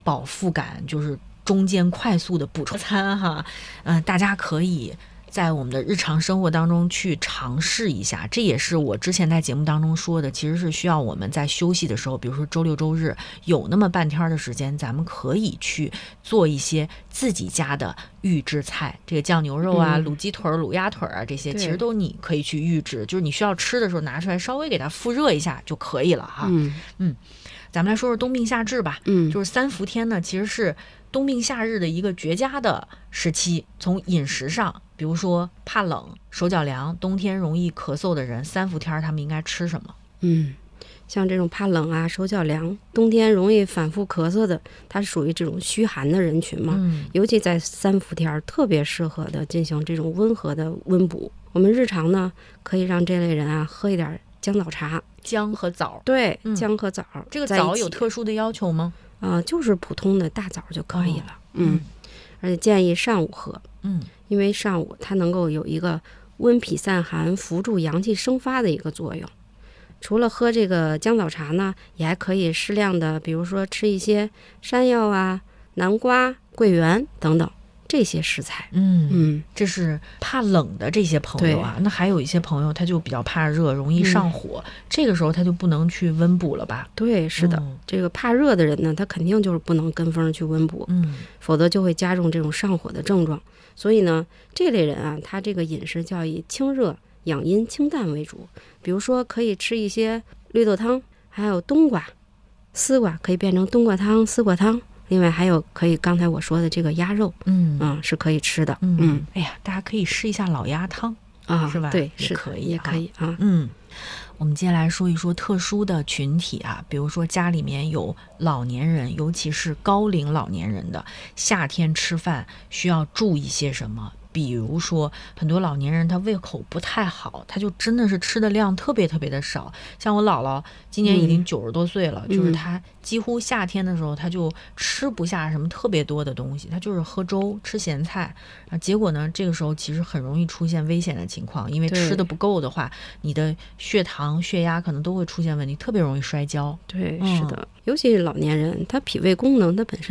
饱腹感，就是中间快速的补充餐哈。大家可以在我们的日常生活当中去尝试一下，这也是我之前在节目当中说的，其实是需要我们在休息的时候，比如说周六周日有那么半天的时间，咱们可以去做一些自己家的预制菜，这个酱牛肉啊、卤鸡腿、卤鸭腿啊，这些其实都你可以去预制，就是你需要吃的时候拿出来稍微给它复热一下就可以了哈。咱们来说说冬病夏治吧。就是3伏天呢，其实是冬病夏日的一个绝佳的时期。从饮食上，比如说怕冷、手脚凉、冬天容易咳嗽的人，3伏天他们应该吃什么？ 像这种怕冷啊、手脚凉、冬天容易反复咳嗽的，它是属于这种虚寒的人群嘛。尤其在3伏天特别适合的进行这种温和的温补。我们日常呢，可以让这类人啊喝一点姜枣茶。 姜和枣， 对，姜和枣。 这个枣有特殊的要求吗？ 就是普通的大枣就可以了。而且建议上午喝。因为上午它能够有一个温脾散寒、扶助阳气生发的一个作用。除了喝这个姜枣茶呢，也还可以适量的，比如说吃一些山药啊、南瓜、桂圆等等这些食材。 这是怕冷的这些朋友啊。那还有一些朋友他就比较怕热，容易上火，这个时候他就不能去温补了吧？ 对，是的。这个怕热的人呢，他肯定就是不能跟风去温补，否则就会加重这种上火的症状。所以呢，这类人啊，他这个饮食就要以清热养阴清淡为主。比如说可以吃一些绿豆汤，还有冬瓜、丝瓜可以变成冬瓜汤、丝瓜汤。另外还有可以刚才我说的这个鸭肉，是可以吃的。 哎呀，大家可以试一下老鸭汤是吧？ 对，是可以， 也可以啊。 我们接下来说一说特殊的群体啊，比如说家里面有老年人，尤其是高龄老年人的，夏天吃饭需要注意些什么？比如说很多老年人他胃口不太好，他就真的是吃的量特别特别的少。像我姥姥今年已经90多岁了，就是他几乎夏天的时候他就吃不下什么特别多的东西，他就是喝粥吃咸菜结果呢这个时候其实很容易出现危险的情况，因为吃的不够的话，你的血糖血压可能都会出现问题，特别容易摔跤。 对，是的。尤其是老年人，他脾胃功能他本身